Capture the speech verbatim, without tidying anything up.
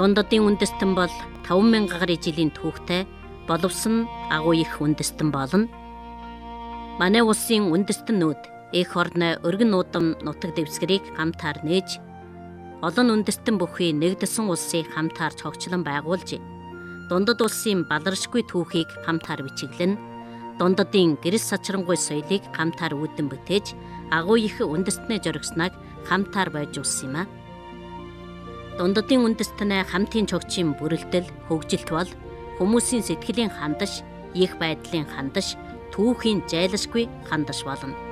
Дундадын үндэстэн бол таван мянган гаруй жилийн түүхтэй боловсон агуу их үндэстэн болно. Манай улсын үндэстэнүүд эх орны өргөн нуудам нутаг дэвсгэрийг хамтаар нээж олон үндэстэн бүхий нэгдсэн улсыг хамтаар цогцлон байгуулж дундад улсын баларшгүй түүхийг хамтаар бичиглэн дундадын гэрэл сачрангуй соёлыг хамтаар үүдэн бүтээж агуу их үндэстнээ зоригсныг хамтаар байж улсан юм а. Дундадын үндэстнээ хамтын цогцын бүрэлдэл, хөгжилт бол хүмүүсийн сэтгэлийн хандаш, их байдлын хандаш, түүхийн жайлшгүй хандаш болно.